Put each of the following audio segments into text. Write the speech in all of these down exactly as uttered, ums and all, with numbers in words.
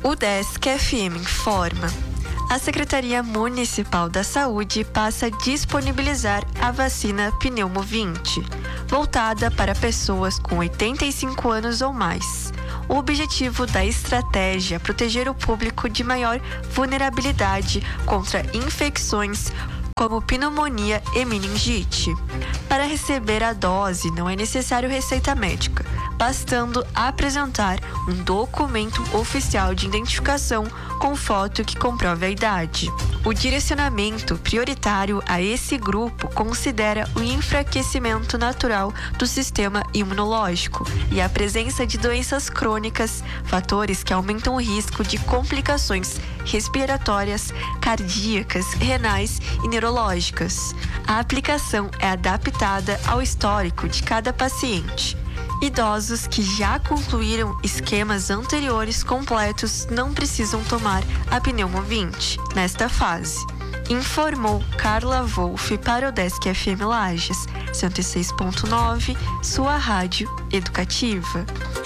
O Desk F M informa. A Secretaria Municipal da Saúde passa a disponibilizar a vacina Pneumovinte, voltada para pessoas com oitenta e cinco anos ou mais. O objetivo da estratégia é proteger o público de maior vulnerabilidade contra infecções como pneumonia e meningite. Para receber a dose, não é necessário receita médica, bastando apresentar um documento oficial de identificação com foto que comprove a idade. O direcionamento prioritário a esse grupo considera o enfraquecimento natural do sistema imunológico e a presença de doenças crônicas, fatores que aumentam o risco de complicações respiratórias, cardíacas, renais e neurológicas. A aplicação é adaptada ao histórico de cada paciente. Idosos que já concluíram esquemas anteriores completos não precisam tomar a Pneumovinte nesta fase, informou Carla Wolff para o Desk F M Lages, cento e seis ponto nove, sua rádio educativa.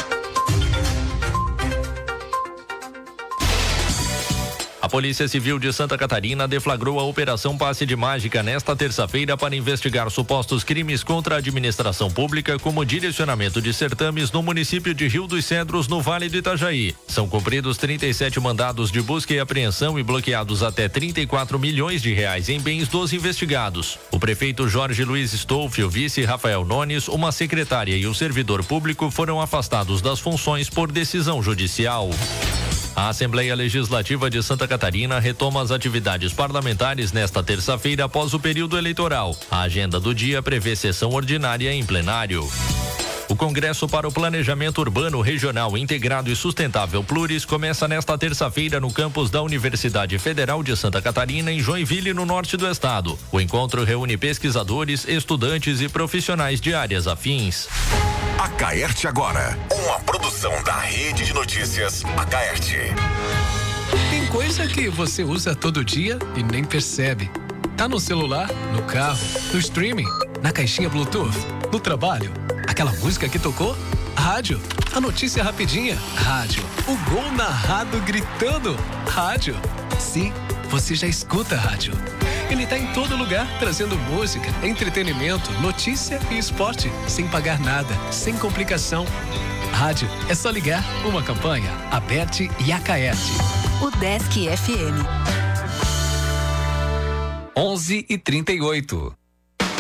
A Polícia Civil de Santa Catarina deflagrou a Operação Passe de Mágica nesta terça-feira para investigar supostos crimes contra a administração pública, como direcionamento de certames no município de Rio dos Cedros, no Vale do Itajaí. São cumpridos trinta e sete mandados de busca e apreensão e bloqueados até trinta e quatro milhões de reais em bens dos investigados. O prefeito Jorge Luiz Stolfi, o vice Rafael Nones, uma secretária e o servidor público foram afastados das funções por decisão judicial. A Assembleia Legislativa de Santa Catarina retoma as atividades parlamentares nesta terça-feira após o período eleitoral. A agenda do dia prevê sessão ordinária em plenário. O Congresso para o Planejamento Urbano Regional Integrado e Sustentável Pluris começa nesta terça-feira no campus da Universidade Federal de Santa Catarina, em Joinville, no norte do estado. O encontro reúne pesquisadores, estudantes e profissionais de áreas afins. Acaerte agora, uma produção da Rede de Notícias Acaerte. Tem coisa que você usa todo dia e nem percebe. Tá no celular, no carro, no streaming, na caixinha Bluetooth, no trabalho. Aquela música que tocou? Rádio. A notícia rapidinha? Rádio. O gol narrado gritando? Rádio. Sim, você já escuta rádio. Ele tá em todo lugar, trazendo música, entretenimento, notícia e esporte, sem pagar nada, sem complicação. Rádio, é só ligar. Uma campanha, Aberte e Acaerte. O Desk F M. onze e trinta e oito.